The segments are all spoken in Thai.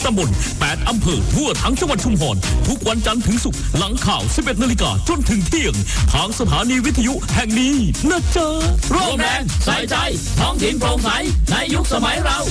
ตำบล8อำเภอทั่วทั้งจังหวัดชุมพรทุกวันจันทร์ถึงศุกร์หลังข่าว 11 นาฬิกาจนถึงเที่ยงทางสถานีวิทยุแห่งนี้นะจ๊ะร่วมแรงใส่ใจท้องถิ่นโปร่งใสในยุคสมัยเรา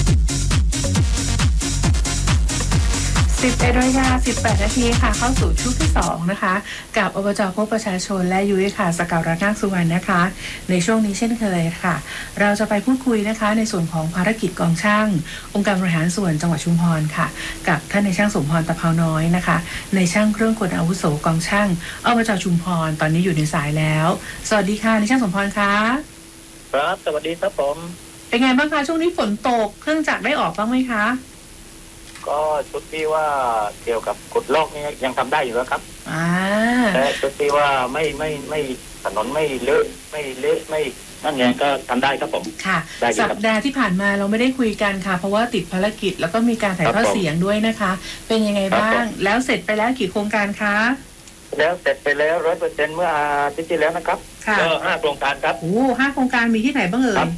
11:18 นาทีค่ะเข้าสู่ช่วงที่2นะคะกับอบจ.พบประชาชนและยุ้ยค่ะสกาวรัตน์นาคสุวรรณนะคะในช่วงนี้เช่นเคยค่ะเราจะไปพูดคุยนะคะในส่วนของภารกิจกองช่างองค์การบริหารส่วนจังหวัดชุมพรค่ะกับท่านในช่างสมพรตะเภาน้อยนะคะในช่างเครื่องกลอาวุโสกองช่างอบจ.ชุมพรตอนนี้อยู่ในสายแล้วสวัสดีค่ะในช่างสมพรคะครับสวัสดีครับผมเป็นไงบ้างคะช่วงนี้ฝนตกเครื่องจักรได้ออกบ้างไหมคะก็ชุดที่ว่าเกี่ยวกับขุดลอกนี่ยังทำได้อยู่แล้วครับแต่ชุดที่ว่าไม่ถนนไม่เลอะไม่นั่นไงก็ทำได้ครับผมค่ะสัปดาห์ที่ผ่านมาเราไม่ได้คุยกันค่ะเพราะว่าติดภารกิจแล้วก็มีการถ่ายทอดเสียงด้วยนะคะเป็นยังไงบ้างแล้วเสร็จไปแล้วกี่โครงการคะแล้วเสร็จไปแล้ว 100% เมื่ออาทิตย์ที่แล้วนะครับก็5 โครงการครับ 5 โครงการมีที่ไหนบ้างเอ่ย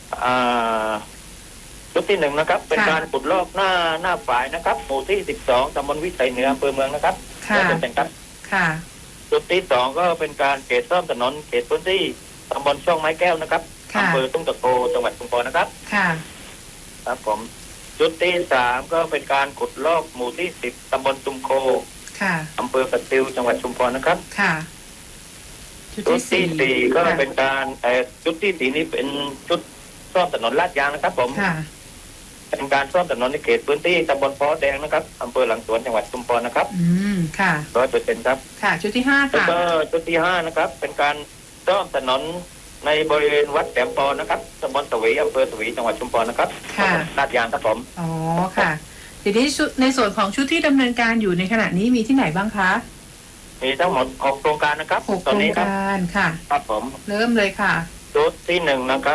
ชุดที่1นะครับเป็นการขุดลอกหน้าฝ่ายนะครับหมู่ที่12ตำบลวิสัยเหนืออำเภอเมืองนะครับเป็นครับชุดที่2ก็เป็นการเขตซ่อมถนนเขตพื้นที่ตำบลช่องไม้แก้วนะครับอำเภอทุ่งตะโกจังหวัดชุมพรนะครับครับผมชุดที่3ก็เป็นการขุดลอกหมู่ที่10ตำบลตุมโคอำเภอกระติวจังหวัดชุมพรนะครับชุดที่4ก็เป็นการชุดที่4นี้เป็นชุดซ่อมถนนลาดยางนะครับผมเป็นการซ่อมถนนในเขตพื้นที่ตำบลฟ้อแดงนะครับอำเภอหลังสวนจังหวัดชุมพรนะครับค่ะ 100% ครับค่ะชุดที่5ค่ะแล้วก็ชุดที่5นะครับเป็นการซ่อมถนนในบริเวณวัดแหลมปอนะครับตำบลสวีอำเภอสวีจังหวัดชุมพรนะครับค่ะลาดยางครับผมอ๋อค่ะทีนี้ในส่วนของชุดที่ดำเนินการอยู่ในขณะนี้มีที่ไหนบ้างคะมีทั้งหมด6 โครงการนะครับ 6 โครงการค่ะครับผมเริ่มเลยค่ะชุดที่1นะครับ